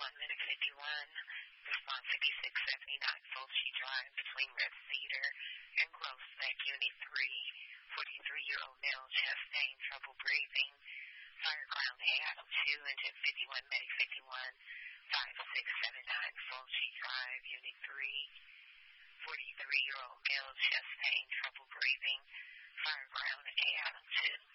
minute 51. Response 5679 Fulci Drive between Red Cedar and Gross Neck, Unit 3. 43-year-old male, chest pain, trouble breathing. Fire ground Adam 2, engine 51, medic 51. 5679 Fulci Drive, Unit 3. 43-year-old male, chest pain, trouble breathing. Fire ground Adam 2.